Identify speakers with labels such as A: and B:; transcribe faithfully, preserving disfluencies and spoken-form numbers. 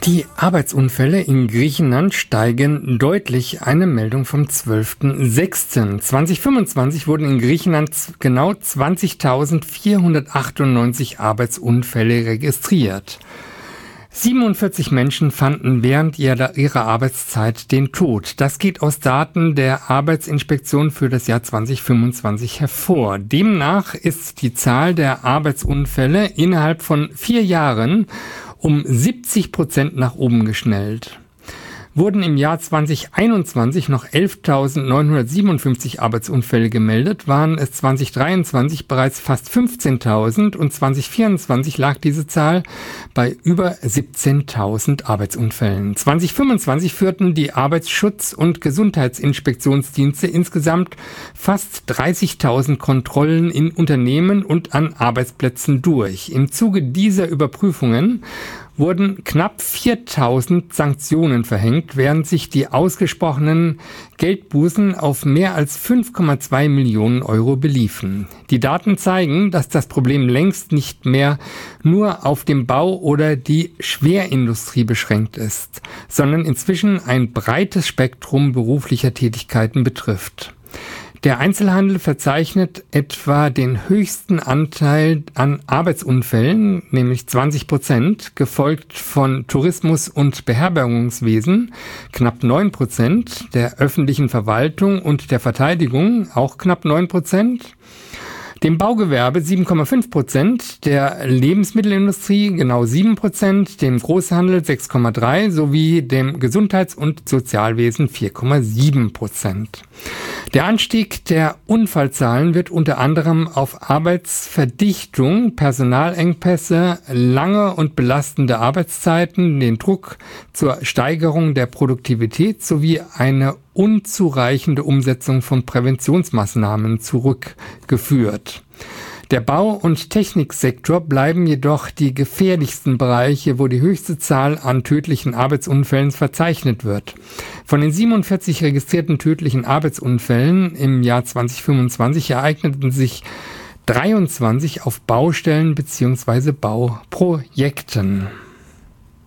A: Die Arbeitsunfälle in Griechenland steigen deutlich. Eine Meldung vom zwölften sechsten zweitausendfünfundzwanzig wurden in Griechenland genau zwanzigtausendvierhundertachtundneunzig Arbeitsunfälle registriert. siebenundvierzig Menschen fanden während ihrer Arbeitszeit den Tod. Das geht aus Daten der Arbeitsinspektion für das Jahr zweitausendfünfundzwanzig hervor. Demnach ist die Zahl der Arbeitsunfälle innerhalb von vier Jahren um siebzig Prozent nach oben geschnellt. Wurden im Jahr zweitausendeinundzwanzig noch elftausendneunhundertsiebenundfünfzig Arbeitsunfälle gemeldet, waren es zweitausenddreiundzwanzig bereits fast fünfzehntausend und zweitausendvierundzwanzig lag diese Zahl bei über siebzehntausend Arbeitsunfällen. zweitausendfünfundzwanzig führten die Arbeitsschutz- und Gesundheitsinspektionsdienste insgesamt fast dreißigtausend Kontrollen in Unternehmen und an Arbeitsplätzen durch. Im Zuge dieser Überprüfungen wurden knapp viertausend Sanktionen verhängt, während sich die ausgesprochenen Geldbußen auf mehr als fünf Komma zwei Millionen Euro beliefen. Die Daten zeigen, dass das Problem längst nicht mehr nur auf dem Bau oder die Schwerindustrie beschränkt ist, sondern inzwischen ein breites Spektrum beruflicher Tätigkeiten betrifft. Der Einzelhandel verzeichnet etwa den höchsten Anteil an Arbeitsunfällen, nämlich zwanzig Prozent, gefolgt von Tourismus- und Beherbergungswesen, knapp neun Prozent, der öffentlichen Verwaltung und der Verteidigung, auch knapp neun Prozent, dem Baugewerbe sieben Komma fünf Prozent, der Lebensmittelindustrie genau sieben Prozent, dem Großhandel sechs Komma drei sowie dem Gesundheits- und Sozialwesen vier Komma sieben Prozent. Der Anstieg der Unfallzahlen wird unter anderem auf Arbeitsverdichtung, Personalengpässe, lange und belastende Arbeitszeiten, den Druck zur Steigerung der Produktivität sowie eine unzureichende Umsetzung von Präventionsmaßnahmen zurückgeführt. Der Bau- und Techniksektor bleiben jedoch die gefährlichsten Bereiche, wo die höchste Zahl an tödlichen Arbeitsunfällen verzeichnet wird. Von den siebenundvierzig registrierten tödlichen Arbeitsunfällen im Jahr zweitausendfünfundzwanzig ereigneten sich dreiundzwanzig auf Baustellen bzw. Bauprojekten.